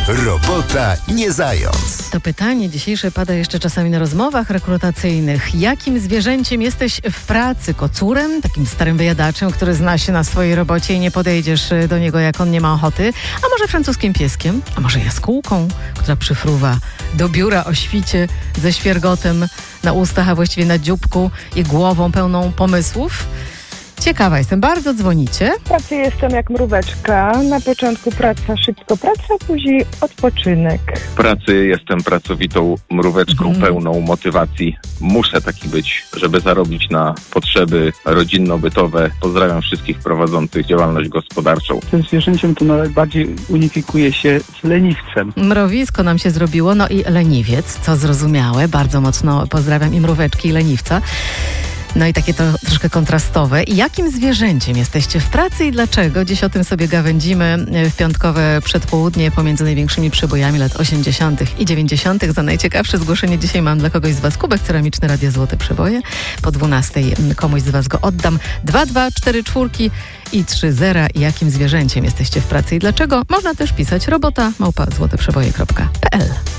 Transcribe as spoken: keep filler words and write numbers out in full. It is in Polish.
Robota nie zając. To pytanie dzisiejsze pada jeszcze czasami na rozmowach rekrutacyjnych. Jakim zwierzęciem jesteś w pracy? Kocurem? Takim starym wyjadaczem, który zna się na swojej robocie i nie podejdziesz do niego, jak on nie ma ochoty? A może francuskim pieskiem? A może jaskółką, która przyfruwa do biura o świcie ze świergotem na ustach, a właściwie na dzióbku i głową pełną pomysłów? Ciekawa jestem, bardzo dzwonicie. W pracy jestem jak mróweczka. Na początku praca, szybko praca, później odpoczynek. W pracy jestem pracowitą mróweczką, mm. pełną motywacji. Muszę taki być, żeby zarobić na potrzeby rodzinno-bytowe. Pozdrawiam wszystkich prowadzących działalność gospodarczą. Tym zwierzęciem to najbardziej unifikuje się z leniwcem. Mrowisko nam się zrobiło, no i leniwiec, co zrozumiałe. Bardzo mocno pozdrawiam i mróweczki, i leniwca. No i takie to troszkę kontrastowe. I jakim zwierzęciem jesteście w pracy i dlaczego? Dziś o tym sobie gawędzimy w piątkowe przedpołudnie pomiędzy największymi przybojami lat osiemdziesiątych i dziewięćdziesiątych. Za najciekawsze zgłoszenie dzisiaj mam dla kogoś z was kubek ceramiczny Radia Złote Przeboje. Po dwunastej komuś z was go oddam. Dwa, dwa, cztery, czwórki i trzy zera. I jakim zwierzęciem jesteście w pracy i dlaczego? Można też pisać robota małpa złoteprzeboje kropka p l.